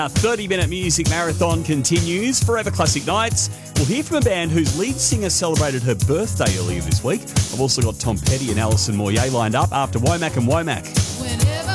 Our 30-minute music marathon continues. Forever Classic Nights. We'll hear from a band whose lead singer celebrated her birthday earlier this week. I've also got Tom Petty and Alison Moyet lined up after Womack and Womack.